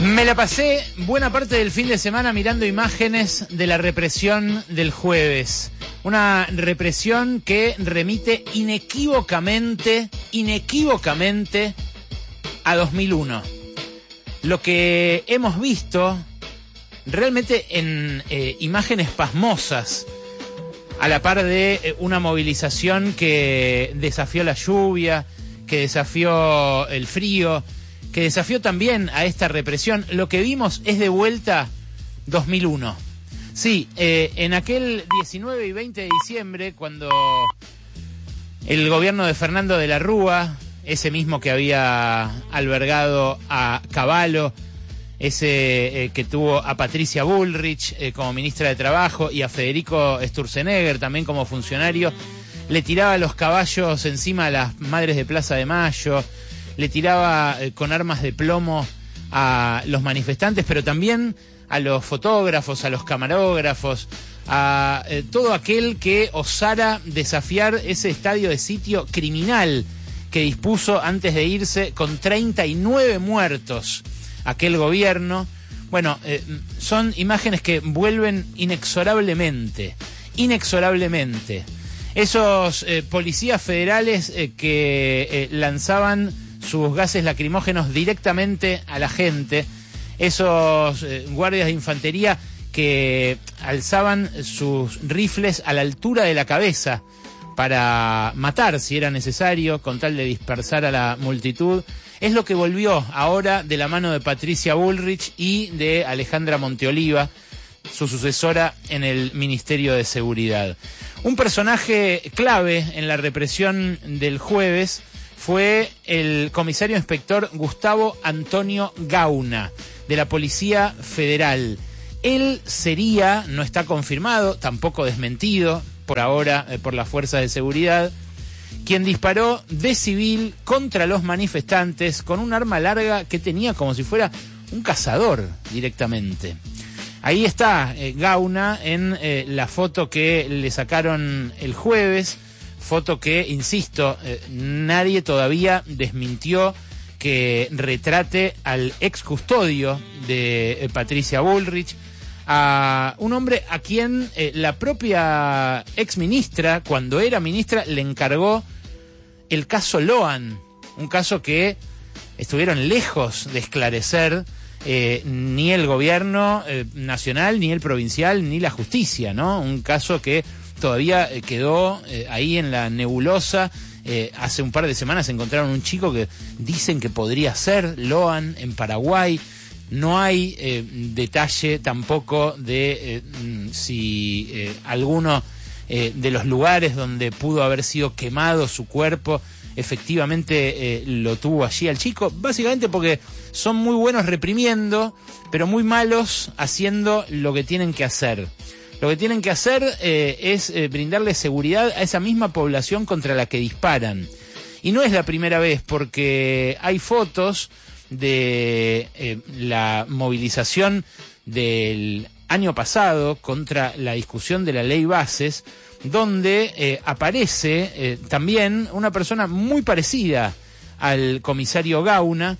Me la pasé buena parte del fin de semana mirando imágenes de la represión del jueves. Una represión que remite inequívocamente a 2001. Lo que hemos visto realmente en imágenes pasmosas, a la par de una movilización que desafió la lluvia, que desafió el frío, que desafió también a esta represión. Lo que vimos es de vuelta 2001. Sí, en aquel 19 y 20 de diciembre, cuando el gobierno de Fernando de la Rúa, ese mismo que había albergado a Cavallo, ese que tuvo a Patricia Bullrich como ministra de Trabajo y a Federico Sturzenegger también como funcionario, le tiraba los caballos encima a las madres de Plaza de Mayo, le tiraba con armas de plomo a los manifestantes, pero también a los fotógrafos, a los camarógrafos, a todo aquel que osara desafiar ese estadio de sitio criminal que dispuso antes de irse con 39 muertos aquel gobierno. Bueno, son imágenes que vuelven inexorablemente. Esos policías federales que lanzaban sus gases lacrimógenos directamente a la gente, esos guardias de infantería que alzaban sus rifles a la altura de la cabeza para matar si era necesario, con tal de dispersar a la multitud, es lo que volvió ahora de la mano de Patricia Bullrich y de Alejandra Monteoliva, su sucesora en el Ministerio de Seguridad. Un personaje clave en la represión del jueves fue el comisario inspector Gustavo Antonio Gauna, de la Policía Federal. Él sería, no está confirmado, tampoco desmentido por ahora por las fuerzas de seguridad, quien disparó de civil contra los manifestantes con un arma larga que tenía como si fuera un cazador directamente. Ahí está Gauna en la foto que le sacaron el jueves, foto que, insisto, nadie todavía desmintió que retrate al ex custodio de Patricia Bullrich, a un hombre a quien la propia ex ministra, cuando era ministra, le encargó el caso Loan, un caso que estuvieron lejos de esclarecer ni el gobierno nacional, ni el provincial, ni la justicia, ¿no? Un caso que todavía quedó ahí en la nebulosa. Hace un par de semanas encontraron un chico que dicen que podría ser Loan en Paraguay. No hay detalle tampoco de si alguno de los lugares donde pudo haber sido quemado su cuerpo efectivamente lo tuvo allí al chico, básicamente porque son muy buenos reprimiendo, pero muy malos haciendo lo que tienen que hacer. Lo que tienen que hacer es brindarle seguridad a esa misma población contra la que disparan. Y no es la primera vez, porque hay fotos de la movilización del año pasado contra la discusión de la ley Bases, donde aparece también una persona muy parecida al comisario Gauna,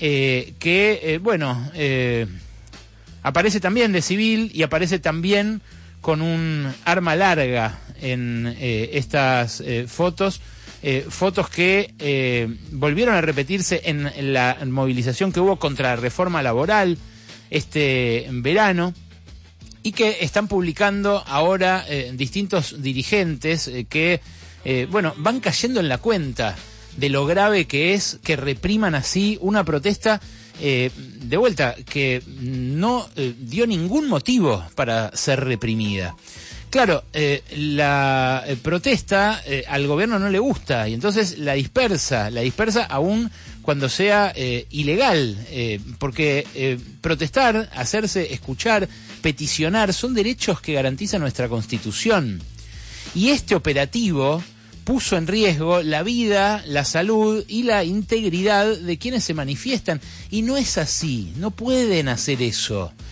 que aparece también de civil y aparece también con un arma larga en estas fotos. Fotos que volvieron a repetirse en la movilización que hubo contra la reforma laboral este verano y que están publicando ahora distintos dirigentes que van cayendo en la cuenta de lo grave que es que repriman así una protesta de vuelta que no dio ningún motivo para ser reprimida. Claro, la protesta al gobierno no le gusta y entonces la dispersa aún cuando sea ilegal, porque protestar, hacerse escuchar, peticionar, son derechos que garantiza nuestra Constitución. Y este operativo puso en riesgo la vida, la salud y la integridad de quienes se manifiestan. Y no es así, no pueden hacer eso.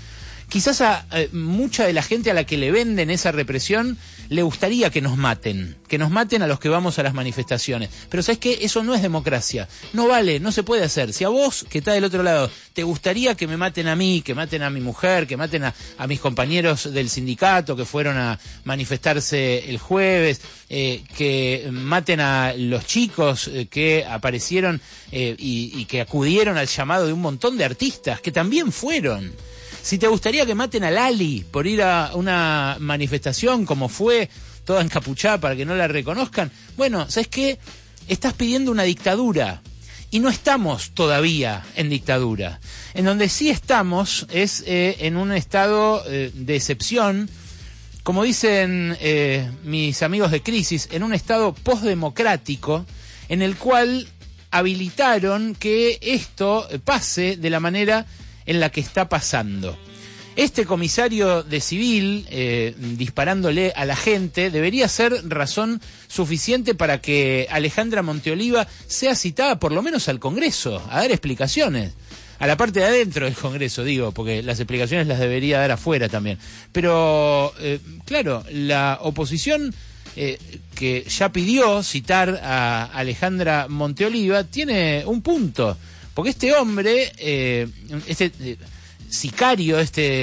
Quizás a mucha de la gente a la que le venden esa represión le gustaría que nos maten a los que vamos a las manifestaciones. Pero ¿sabes qué? Eso no es democracia. No vale, no se puede hacer. Si a vos, que está del otro lado, te gustaría que me maten a mí, que maten a mi mujer, que maten a mis compañeros del sindicato que fueron a manifestarse el jueves, que maten a los chicos que aparecieron y que acudieron al llamado de un montón de artistas que también fueron. Si te gustaría que maten a Lali por ir a una manifestación como fue, toda encapuchada para que no la reconozcan, bueno, ¿sabes qué? Estás pidiendo una dictadura y no estamos todavía en dictadura. En donde sí estamos es en un estado de excepción, como dicen mis amigos de Crisis, en un estado postdemocrático en el cual habilitaron que esto pase de la manera en la que está pasando. Este comisario de civil disparándole a la gente debería ser razón suficiente para que Alejandra Monteoliva sea citada por lo menos al Congreso a dar explicaciones. A la parte de adentro del Congreso, digo, porque las explicaciones las debería dar afuera también. Pero, claro, la oposición que ya pidió citar a Alejandra Monteoliva tiene un punto. Porque este hombre, sicario,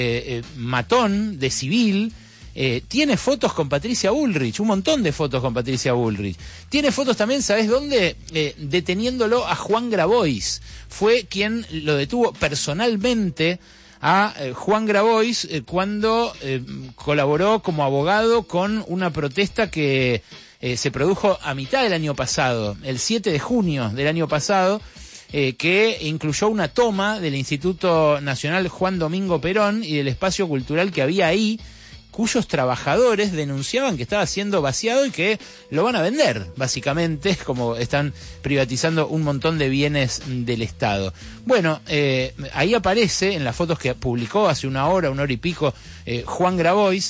matón de civil, tiene fotos con Patricia Bullrich, un montón de fotos con Patricia Bullrich. Tiene fotos también, ¿sabes dónde? Deteniéndolo a Juan Grabois. Fue quien lo detuvo personalmente a Juan Grabois cuando colaboró como abogado con una protesta que se produjo a mitad del año pasado, el 7 de junio del año pasado, que incluyó una toma del Instituto Nacional Juan Domingo Perón y del espacio cultural que había ahí, cuyos trabajadores denunciaban que estaba siendo vaciado y que lo van a vender, básicamente, como están privatizando un montón de bienes del Estado. Bueno, ahí aparece, en las fotos que publicó hace una hora y pico, Juan Grabois,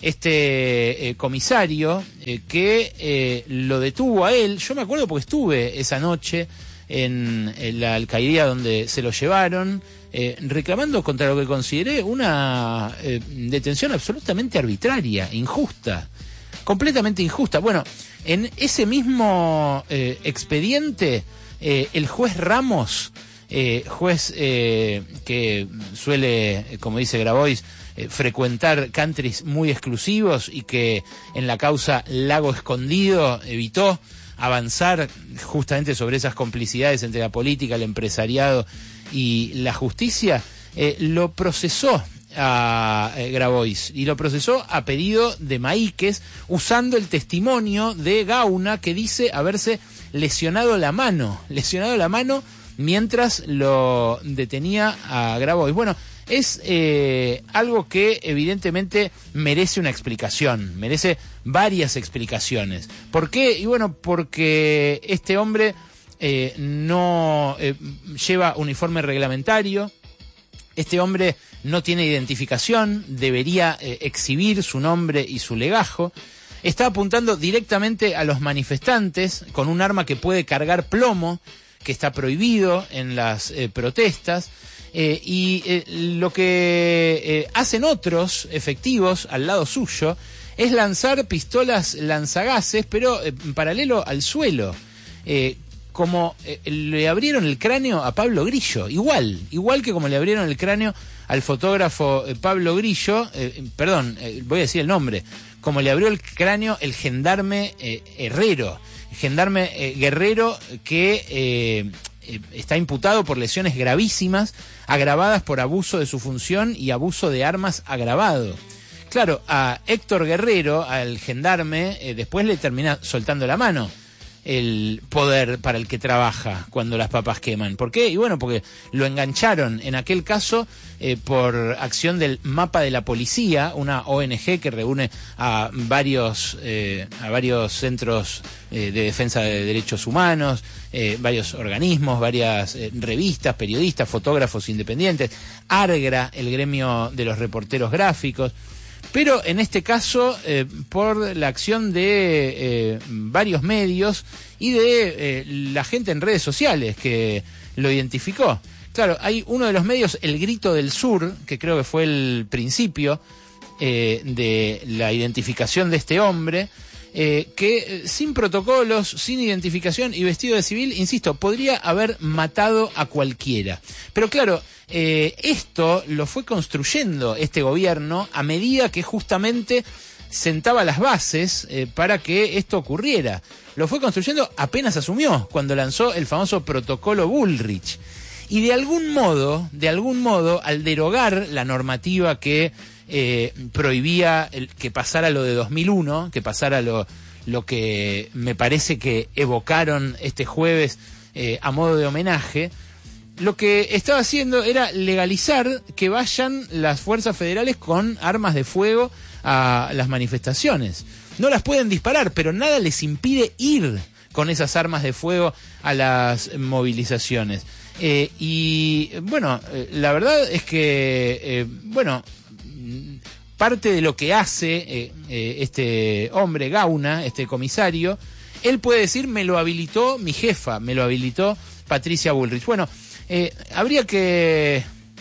comisario, que lo detuvo a él. Yo me acuerdo porque estuve esa noche en la alcaldía donde se lo llevaron, reclamando contra lo que consideré una detención absolutamente arbitraria, injusta, completamente injusta. Bueno, en ese mismo expediente, el juez Ramos, juez que suele, como dice Grabois, frecuentar countries muy exclusivos y que en la causa Lago Escondido evitó avanzar justamente sobre esas complicidades entre la política, el empresariado y la justicia, lo procesó a Grabois y lo procesó a pedido de Maíquez, usando el testimonio de Gauna, que dice haberse lesionado la mano mientras lo detenía a Grabois. Bueno, es algo que evidentemente merece una explicación, merece varias explicaciones. ¿Por qué? Y bueno, porque este hombre no lleva uniforme reglamentario, este hombre no tiene identificación, debería exhibir su nombre y su legajo, está apuntando directamente a los manifestantes con un arma que puede cargar plomo, que está prohibido en las protestas. Lo que hacen otros efectivos al lado suyo es lanzar pistolas lanzagases, pero en paralelo al suelo, como le abrieron el cráneo a Pablo Grillo, igual que como le abrieron el cráneo al fotógrafo Pablo Grillo, voy a decir el nombre, como le abrió el cráneo el gendarme Guerrero, que está imputado por lesiones gravísimas, agravadas por abuso de su función y abuso de armas agravado. Claro, a Héctor Guerrero, al gendarme, después le termina soltando la mano el poder para el que trabaja cuando las papas queman. ¿Por qué? Y bueno, porque lo engancharon en aquel caso por acción del Mapa de la Policía, una ONG que reúne a varios centros de defensa de derechos humanos, varios organismos, varias revistas, periodistas, fotógrafos independientes, ARGRA, el gremio de los reporteros gráficos. Pero en este caso, por la acción de varios medios y de la gente en redes sociales que lo identificó. claro, hay uno de los medios, El Grito del Sur, que creo que fue el principio de la identificación de este hombre, que sin protocolos, sin identificación y vestido de civil, insisto, podría haber matado a cualquiera. Pero claro, esto lo fue construyendo este gobierno a medida que justamente sentaba las bases para que esto ocurriera. Lo fue construyendo apenas asumió, cuando lanzó el famoso protocolo Bullrich. Y de algún modo, al derogar la normativa que prohibía que pasara lo de 2001, que pasara lo que me parece que evocaron este jueves a modo de homenaje, lo que estaba haciendo era legalizar que vayan las fuerzas federales con armas de fuego a las manifestaciones. No las pueden disparar, pero nada les impide ir con esas armas de fuego a las movilizaciones. Y bueno, la verdad es que, parte de lo que hace este hombre, Gauna, este comisario, él puede decir, me lo habilitó mi jefa, me lo habilitó Patricia Bullrich. Bueno, habría que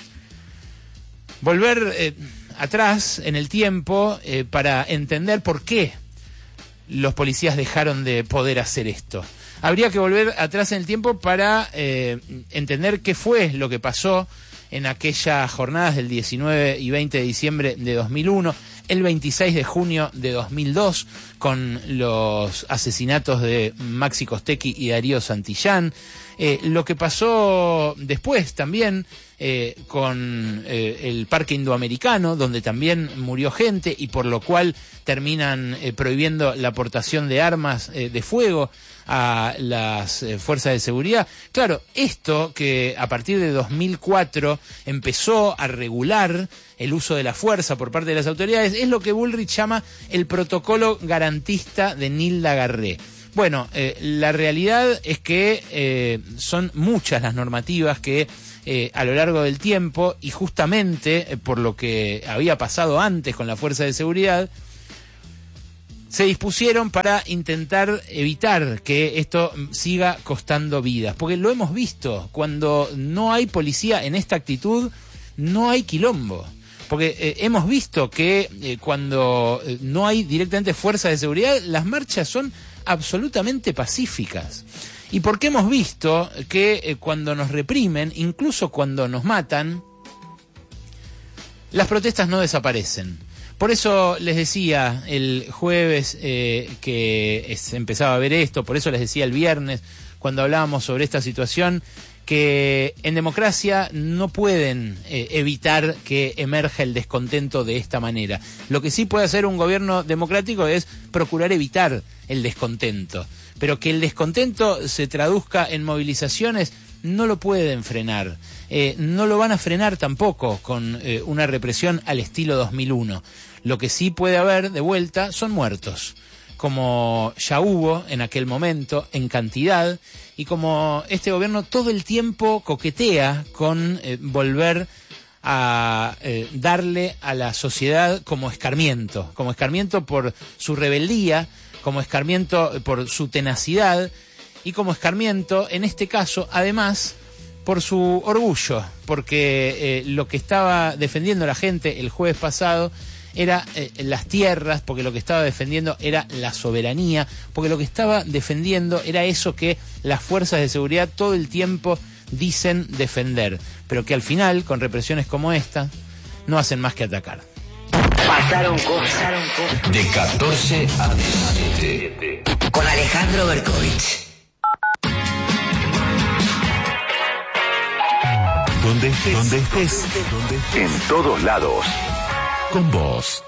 volver atrás en el tiempo para entender por qué los policías dejaron de poder hacer esto. Habría que volver atrás en el tiempo para entender qué fue lo que pasó en aquellas jornadas del 19 y 20 de diciembre de 2001, el 26 de junio de 2002, con los asesinatos de Maxi Costecchi y Darío Santillán, lo que pasó después también con el Parque Indoamericano, donde también murió gente y por lo cual terminan prohibiendo la aportación de armas de fuego a las fuerzas de seguridad. Claro, esto que a partir de 2004 empezó a regular el uso de la fuerza por parte de las autoridades es lo que Bullrich llama el protocolo garantista de Nilda Garré. Bueno, la realidad es que son muchas las normativas que a lo largo del tiempo, y justamente por lo que había pasado antes con la fuerza de seguridad, se dispusieron para intentar evitar que esto siga costando vidas. Porque lo hemos visto, cuando no hay policía en esta actitud, no hay quilombo. Porque hemos visto que cuando no hay directamente fuerzas de seguridad, las marchas son absolutamente pacíficas. Y porque hemos visto que cuando nos reprimen, incluso cuando nos matan, las protestas no desaparecen. Por eso les decía el jueves que se empezaba a ver esto, por eso les decía el viernes, cuando hablábamos sobre esta situación, que en democracia no pueden evitar que emerja el descontento de esta manera. Lo que sí puede hacer un gobierno democrático es procurar evitar el descontento. Pero que el descontento se traduzca en movilizaciones, no lo pueden frenar. No lo van a frenar tampoco con una represión al estilo 2001. Lo que sí puede haber de vuelta son muertos, como ya hubo en aquel momento en cantidad, y como este gobierno todo el tiempo coquetea con volver a darle a la sociedad como escarmiento por su rebeldía, como escarmiento por su tenacidad y como escarmiento, en este caso, además, por su orgullo, porque lo que estaba defendiendo la gente el jueves pasado era las tierras, porque lo que estaba defendiendo era la soberanía, porque lo que estaba defendiendo era eso que las fuerzas de seguridad todo el tiempo dicen defender, pero que al final, con represiones como esta, no hacen más que atacar. Pasaron cosas. De 14 a 17. Con Alejandro Berkovich. Donde estés. En todos lados. Con vos.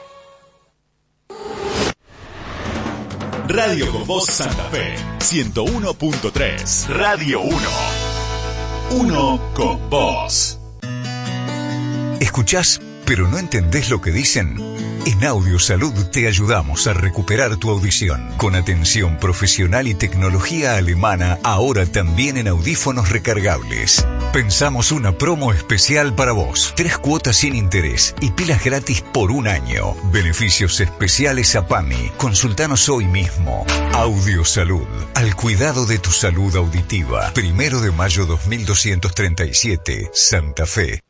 Radio Con Voz Santa Fe 101.3. Radio 1. Uno con vos. ¿Escuchás, pero no entendés lo que dicen? En Audio Salud te ayudamos a recuperar tu audición con atención profesional y tecnología alemana, ahora también en audífonos recargables. Pensamos una promo especial para vos. 3 cuotas sin interés y pilas gratis por 1 año. Beneficios especiales a PAMI. Consultanos hoy mismo. Audiosalud. Al cuidado de tu salud auditiva. 1 de mayo 2237, Santa Fe.